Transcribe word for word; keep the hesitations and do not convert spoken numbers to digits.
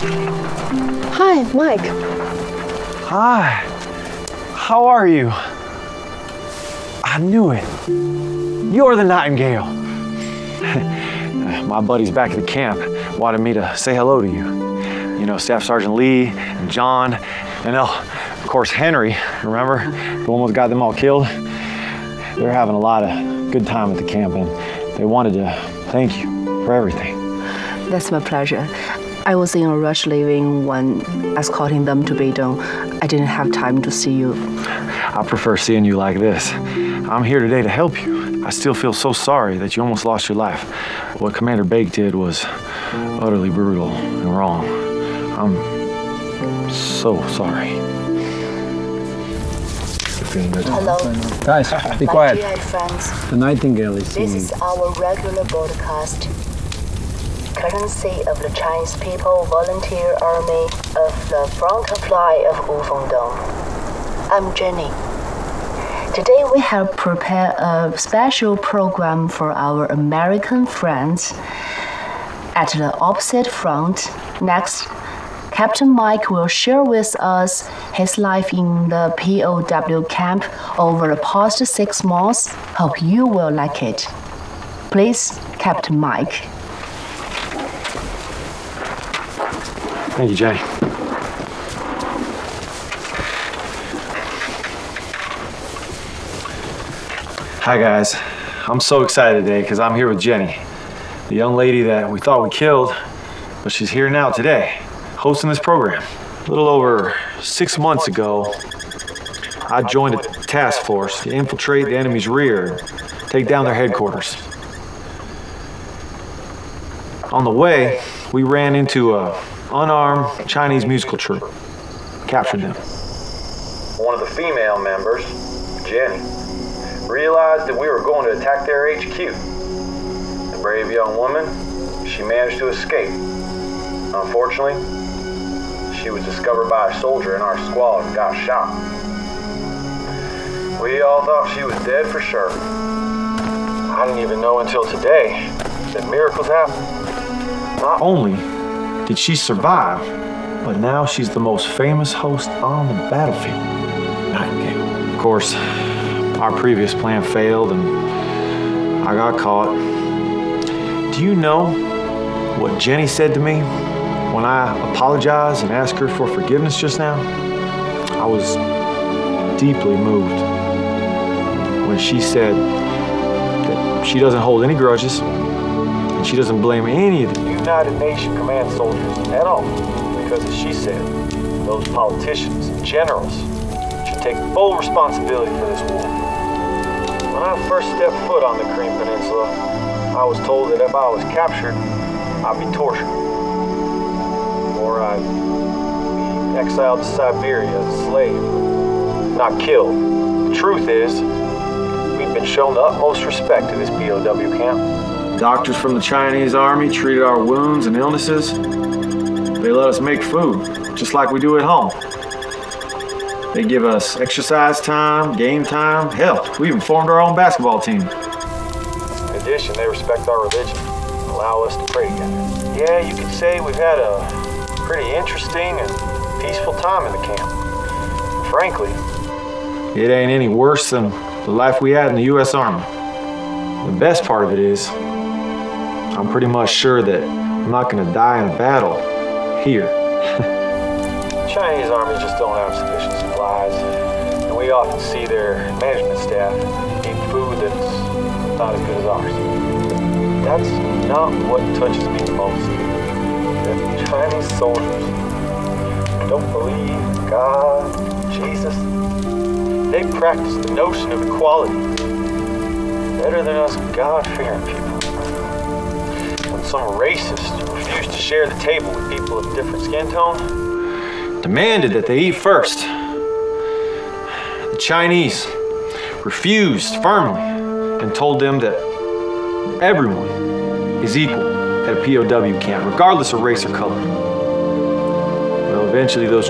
Hi, Mike. Hi. How are you? I knew it. You're the Nightingale. My buddies back at the camp wanted me to say hello to you. You know, Staff Sergeant Lee and John, and oh, of course Henry, remember? The one that got them all killed? They're having a lot of good time at the camp, and they wanted to thank you for everything. That's my pleasure. I was in a rush leaving when escorting them to Beidong. I didn't have time to see you. I prefer seeing you like this. I'm here today to help you. I still feel so sorry that you almost lost your life. What Commander Bake did was utterly brutal and wrong. I'm so sorry. Hello. Guys, be quiet. My dear friends, The Nightingale is singing. this is our regular broadcast. Courtesy of the Chinese People Volunteer Army of the Front Line of Wufengdong. I'm Jenny. Today we have prepared a special program for our American friends at the opposite front. Next, Captain Mike will share with us his life in the P O W camp over the past six months. Hope you will like it. Please, Captain Mike. Thank you, Jenny. Hi guys, I'm so excited today because I'm here with Jenny, the young lady that we thought we killed, but she's here now today, hosting this program. A little over six months ago, I joined a task force to infiltrate the enemy's rear, take down their headquarters. On the way, we ran into a unarmed Chinese musical troupe, captured them. One of the female members, Jenny, realized that we were going to attack their H Q. The brave young woman, she managed to escape. Unfortunately, she was discovered by a soldier in our squad and got shot. We all thought she was dead for sure. I didn't even know until today that miracles happen. Not only did she survive, but now she's the most famous host on the battlefield, Nightingale. Of course, our previous plan failed and I got caught. Do you know what Jenny said to me when I apologized and asked her for forgiveness just now? I was deeply moved when she said that she doesn't hold any grudges and she doesn't blame any of the United Nations command soldiers at all, because as she said, those politicians and generals should take full responsibility for this war. When I first stepped foot on the Korean Peninsula, I was told that if I was captured, I'd be tortured, or I'd be exiled to Siberia as a slave, not killed. The truth is, we've been shown the utmost respect to this P O W camp. Doctors from the Chinese army treated our wounds and illnesses. They let us make food, just like we do at home. They give us exercise time, game time. Hell, we even formed our own basketball team. In addition, they respect our religion and allow us to pray together. Yeah, you could say we've had a pretty interesting and peaceful time in the camp. Frankly, it ain't any worse than the life we had in the U S Army. The best part of it is, I'm pretty much sure that I'm not gonna die in a battle here. The Chinese army just don't have sufficient supplies, and we often see their management staff eat food that's not as good as ours. That's not what touches me the most. The Chinese soldiers don't believe in God, Jesus. They practice the notion of equality better than us God-fearing people. When some racist refused to share the table with people of different skin tone, demanded that they eat first, the Chinese refused firmly and told them that everyone is equal at a P O W camp, regardless of race or color. Well, eventually those